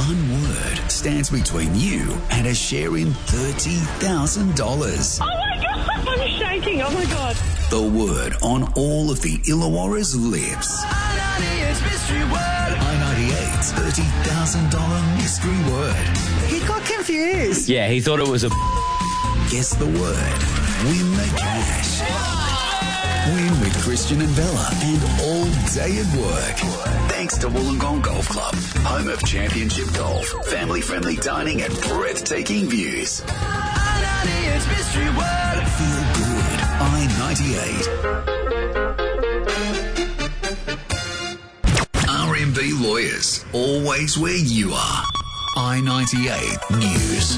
one word stands between you and a share in $30,000. Oh my God, I'm shaking. Oh my God. The word on all of the Illawarra's lips. I-98's mystery word. I-98's $30,000 mystery word. He got confused. Yeah, he thought it was a... Guess the word. Win the cash. Win with Christian and Bella and all day at work. Thanks to Wollongong Golf Club, home of championship golf, family-friendly dining and breathtaking views. I-98's mystery word. Feel good. I-98. RMB Lawyers, always where you are. I-98 News.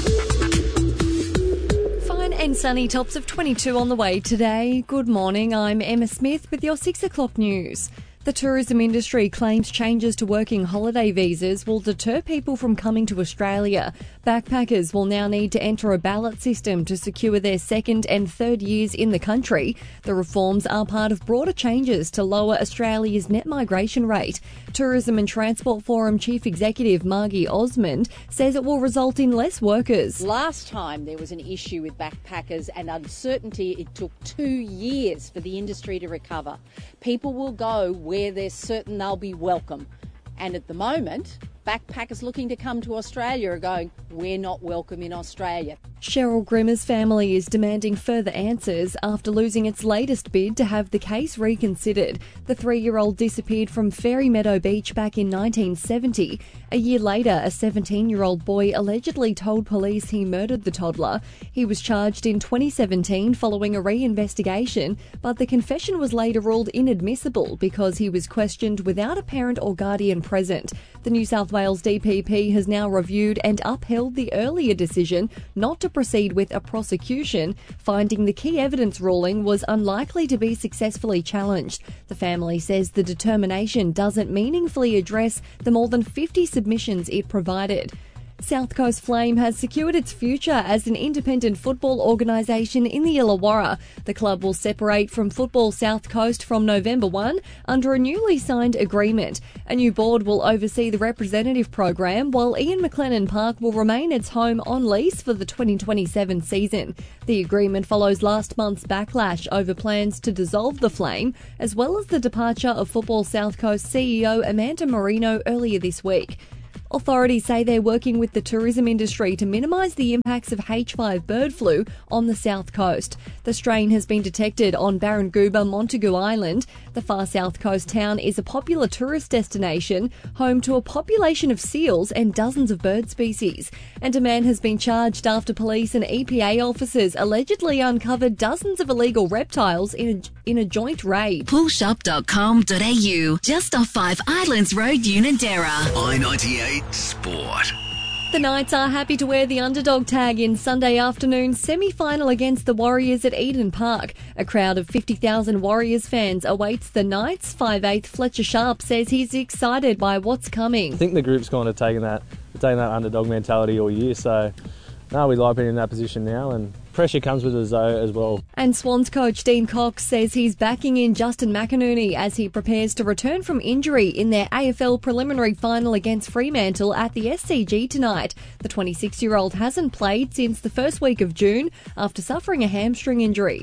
And sunny, tops of 22 on the way today. Good morning, I'm Emma Smith with your 6 o'clock news. The tourism industry claims changes to working holiday visas will deter people from coming to Australia. Backpackers will now need to enter a ballot system to secure their second and third years in the country. The reforms are part of broader changes to lower Australia's net migration rate. Tourism and Transport Forum Chief Executive Margie Osmond says it will result in less workers. Last time there was an issue with backpackers and uncertainty, it took 2 years for the industry to recover. People will go where they're certain they'll be welcome. And at the moment, backpackers looking to come to Australia are going, we're not welcome in Australia. Cheryl Grimmer's family is demanding further answers after losing its latest bid to have the case reconsidered. The 3-year-old disappeared from Fairy Meadow Beach back in 1970. A year later, a 17-year-old boy allegedly told police he murdered the toddler. He was charged in 2017 following a re-investigation, but the confession was later ruled inadmissible because he was questioned without a parent or guardian present. The New South Wales DPP has now reviewed and upheld the earlier decision not to proceed with a prosecution, finding the key evidence ruling was unlikely to be successfully challenged. The family says the determination doesn't meaningfully address the more than 50 submissions it provided. South Coast Flame has secured its future as an independent football organisation in the Illawarra. The club will separate from Football South Coast from November 1 under a newly signed agreement. A new board will oversee the representative program, while Ian McLennan Park will remain its home on lease for the 2027 season. The agreement follows last month's backlash over plans to dissolve the Flame, as well as the departure of Football South Coast CEO Amanda Marino earlier this week. Authorities say they're working with the tourism industry to minimise the impacts of H5 bird flu on the south coast. The strain has been detected on Barangouba, Montagu Island. The far south coast town is a popular tourist destination, home to a population of seals and dozens of bird species. And a man has been charged after police and EPA officers allegedly uncovered dozens of illegal reptiles in a joint raid. Pullshop.com.au, just off 5 Islands Road, Unanderra. I-98 Sport. The Knights are happy to wear the underdog tag in Sunday afternoon's semi-final against the Warriors at Eden Park. A crowd of 50,000 Warriors fans awaits the Knights. 5'8" Fletcher Sharp says he's excited by what's coming. I think the group's kind of taken that underdog mentality all year, so no, we like being in that position now, and pressure comes with us though as well. And Swans coach Dean Cox says he's backing in Justin McInerney as he prepares to return from injury in their AFL preliminary final against Fremantle at the SCG tonight. The 26-year-old hasn't played since the first week of June after suffering a hamstring injury.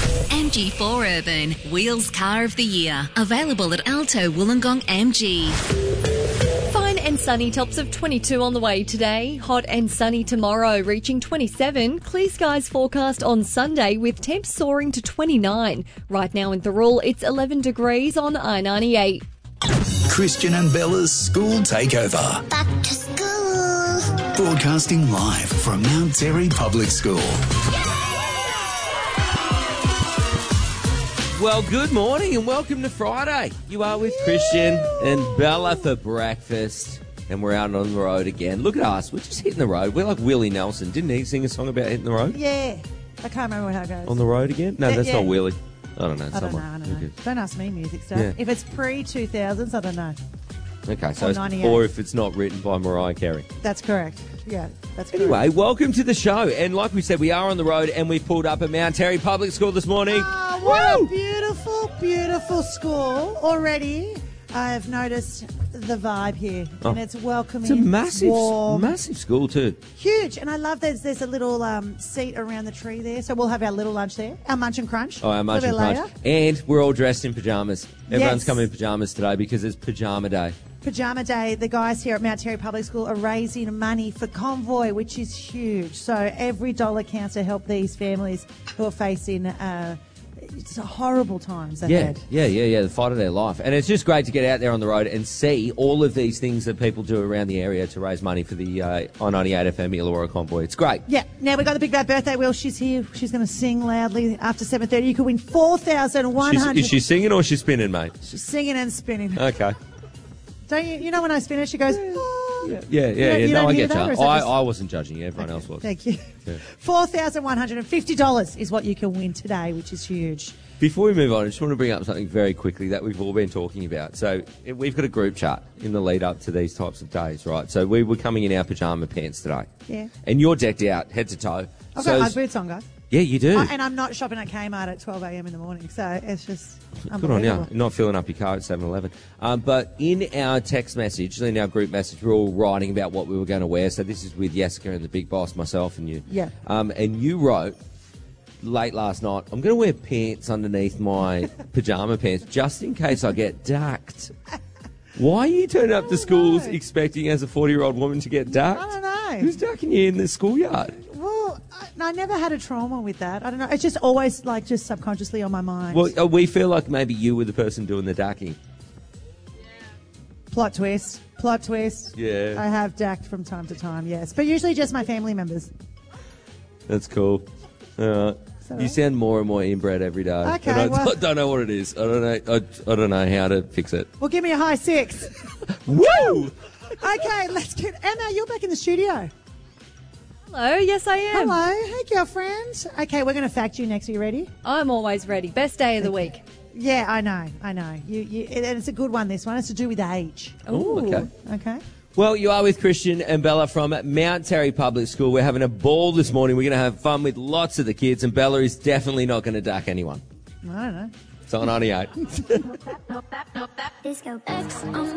MG4 Urban, Wheels Car of the Year. Available at Alto Wollongong MG. Fine and sunny, tops of 22 on the way today. Hot and sunny tomorrow, reaching 27. Clear skies forecast on Sunday with temps soaring to 29. Right now in Thirroul, it's 11 degrees on I-98. Christian and Bella's School Takeover. Back to school. Broadcasting live from Mount Terry Public School. Well, good morning and welcome to Friday. You are with Christian and Bella for breakfast, and we're out on the road again. Look at us, we're just hitting the road. We're like Willie Nelson. Didn't he sing a song about hitting the road? Yeah. I can't remember how it goes. On the road again? No, that's not Willie. I don't know. I don't know. Don't ask me music stuff. Yeah. If it's pre-2000s, I don't know. Okay, so or if it's not written by Mariah Carey. That's correct. Yeah, that's correct. Anyway, welcome to the show. And like we said, we are on the road and we pulled up at Mount Terry Public School this morning. Oh, what a beautiful, beautiful school already. I've noticed the vibe here, and it's welcoming. It's a massive, warm, massive school too. huge, and I love there's a little seat around the tree there, so we'll have our little lunch there, our munch and crunch. Oh, our a munch and little bit crunch. later. And we're all dressed in pyjamas. Everyone's Yes. coming in pyjamas today because it's pyjama day. Pajama Day, the guys here at Mount Terry Public School are raising money for Convoy, which is huge. So every dollar counts to help these families who are facing it's horrible times ahead. Yeah, the fight of their life. And it's just great to get out there on the road and see all of these things that people do around the area to raise money for the I-98 FM Illawarra Convoy. It's great. Yeah. Now we've got the Big Bad Birthday Wheel. She's here. She's going to sing loudly after 7:30. You could win 4,100. Is she singing or is she spinning, mate? She's singing and spinning. Okay. Don't you? You know when I spin it, she goes. Oh. Yeah. You No, don't I hear get that, or you. is that just- I wasn't judging you. Everyone else was. Thank you. Yeah. $4,150 is what you can win today, which is huge. Before we move on, I just want to bring up something very quickly that we've all been talking about. So we've got a group chat in the lead up to these types of days, right? So we were coming in our pyjama pants today. Yeah. And you're decked out, head to toe. I've got Ugg boots on, guys. Yeah, you do. And I'm not shopping at Kmart at 12 a.m. in the morning, so it's just Good on unbelievable. you. Not filling up your car at 7-Eleven. But in our text message, in our group message, we're all writing about what we were going to wear. So this is with Jessica and the Big Boss, myself and you. Yeah. And you wrote late last night, I'm going to wear pants underneath my pyjama pants just in case I get ducked. Why are you turning up to schools expecting as a 40-year-old woman to get ducked? I don't know. Who's ducking you in the schoolyard? Well, I never had a trauma with that. I don't know. It's just always just subconsciously on my mind. Well, we feel like maybe you were the person doing the ducking. Plot twist. Plot twist. Yeah. I have dacked from time to time, yes. But usually just my family members. That's cool. All right. So- You sound more and more inbred every day. Okay, And I well- don't know what it is. I don't know how to fix it. Well, give me a high 6. Woo! Okay, let's get... Emma, you're back in the studio. Hello, yes I am. Hello. Hey, girlfriend. Okay, we're going to fact you next. Are you ready? I'm always ready. Best day of the week. Yeah, I know. And it's a good one, this one. It's to do with age. Ooh, okay. Okay. Well, you are with Christian and Bella from Mount Terry Public School. We're having a ball this morning. We're going to have fun with lots of the kids, and Bella is definitely not going to duck anyone. I don't know. It's on 98. Disco X on